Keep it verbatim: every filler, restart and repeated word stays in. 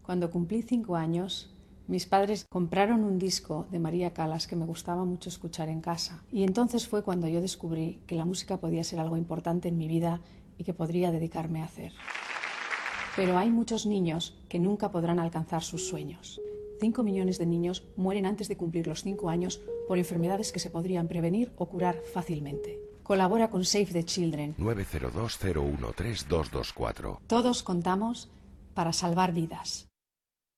Cuando cumplí cinco años, mis padres compraron un disco de María Callas que me gustaba mucho escuchar en casa. Y entonces fue cuando yo descubrí que la música podía ser algo importante en mi vida y que podría dedicarme a hacer. Pero hay muchos niños que nunca podrán alcanzar sus sueños. Cinco millones de niños mueren antes de cumplir los cinco años por enfermedades que se podrían prevenir o curar fácilmente. Colabora con Save the Children. nueve cero dos cero uno tres dos dos cuatro. Todos contamos para salvar vidas.